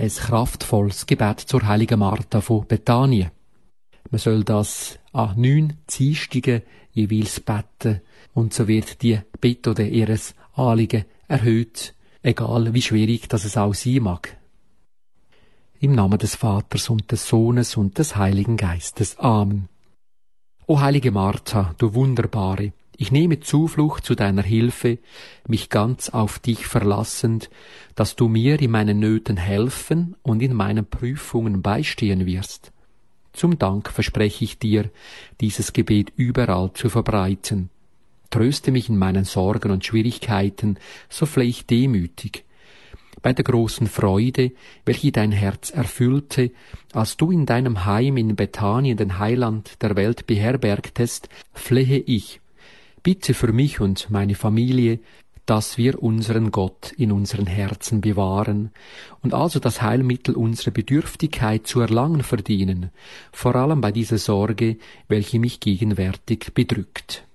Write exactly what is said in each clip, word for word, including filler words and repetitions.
ein kraftvolles Gebet zur heiligen Martha von Bethanien. Man soll das an neun Dienstagen jeweils beten und so wird die Bitte oder ihres Anliegen erhöht, egal wie schwierig das es auch sein mag. Im Namen des Vaters und des Sohnes und des Heiligen Geistes. Amen. O heilige Martha, du Wunderbare, ich nehme Zuflucht zu deiner Hilfe, mich ganz auf dich verlassend, dass du mir in meinen Nöten helfen und in meinen Prüfungen beistehen wirst. Zum Dank verspreche ich dir, dieses Gebet überall zu verbreiten. Tröste mich in meinen Sorgen und Schwierigkeiten, so flehe ich demütig. Bei der großen Freude, welche dein Herz erfüllte, als du in deinem Heim in Bethanien den Heiland der Welt beherbergtest, flehe ich, bitte für mich und meine Familie, dass wir unseren Gott in unseren Herzen bewahren und also das Heilmittel unserer Bedürftigkeit zu erlangen verdienen, vor allem bei dieser Sorge, welche mich gegenwärtig bedrückt.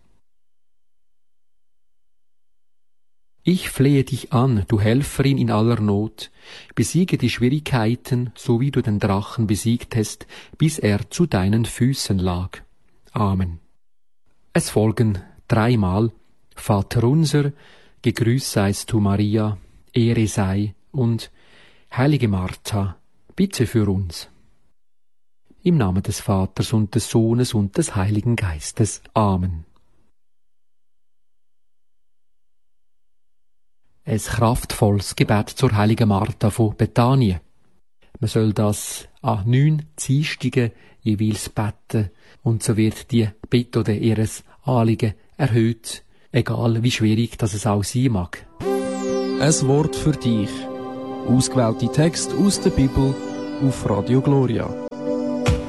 Ich flehe dich an, du Helferin in aller Not, besiege die Schwierigkeiten, so wie du den Drachen besiegtest, bis er zu deinen Füßen lag. Amen. Es folgen dreimal Vater unser, gegrüßt seist du Maria, Ehre sei und heilige Martha, bitte für uns. Im Namen des Vaters und des Sohnes und des Heiligen Geistes. Amen. Ein kraftvolles Gebet zur heiligen Martha von Bethanien. Man soll das an neun Dienstagen jeweils beten und so wird die Bitte oder ihres Anliegen erhöht, egal wie schwierig das es auch sein mag. Ein Wort für dich. Ausgewählte Texte aus der Bibel auf Radio Gloria.